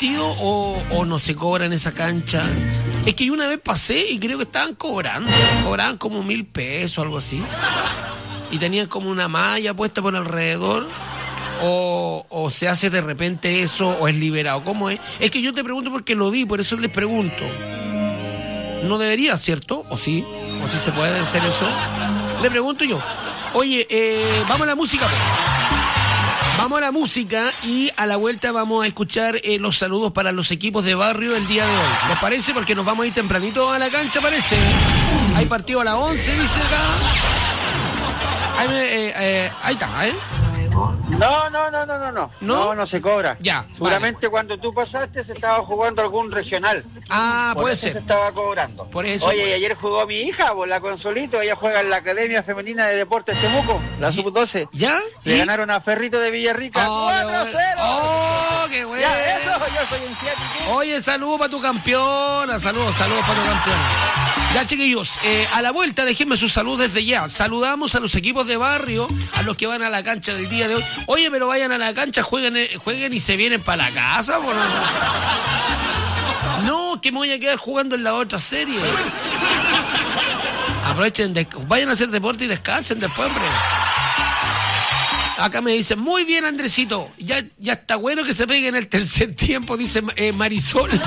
partido o no se cobra en esa cancha? Es que yo una vez pasé y creo que estaban cobrando. Cobraban como 1.000 pesos, algo así. Y tenían como una malla puesta por alrededor. O se hace de repente eso, o es liberado. ¿Cómo es? Es que yo te pregunto porque lo vi, por eso les pregunto. No debería, ¿cierto? ¿O sí? ¿O sí se puede hacer eso? Le pregunto yo. Oye, vamos a la música, pues. Vamos a la música y a la vuelta vamos a escuchar los saludos para los equipos de barrio el día de hoy. ¿Les parece? Porque nos vamos a ir tempranito a la cancha, parece. Hay partido a las 11, dice acá. Ahí está, ¿eh? No se cobra. Ya. Seguramente cuando tú pasaste se estaba jugando algún regional. Ah, Por puede eso ser. se estaba cobrando. Por eso. Oye, y ayer jugó mi hija, por la Consolito, ella juega en la Academia Femenina de Deportes Temuco, la sub-12. ¿Ya? Le ganaron a Ferrito de Villarrica 4-0. ¡Oh, qué bueno! Ya, eso, yo soy un ciático. Oye, saludos para tu campeona. Saludos para tu campeona. Ya, chiquillos, a la vuelta déjenme su salud desde ya. Saludamos a los equipos de barrio, a los que van a la cancha del día de hoy. Oye, pero vayan a la cancha, jueguen y se vienen para la casa, ¿o no? No, que me voy a quedar jugando en la otra serie. Aprovechen, vayan a hacer deporte y descansen después, hombre. Acá me dicen, muy bien, Andresito. Ya está bueno que se pegue en el tercer tiempo, dice Marisol. Ya,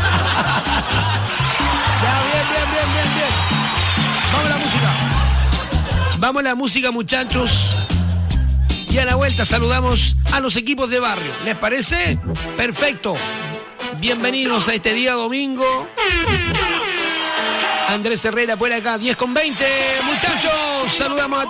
bien. Vamos a la música. Vamos a la música, muchachos. Y a la vuelta saludamos a los equipos de barrio. ¿Les parece? Perfecto. Bienvenidos a este día domingo. Andrés Herrera por acá, 10:20. Muchachos, saludamos a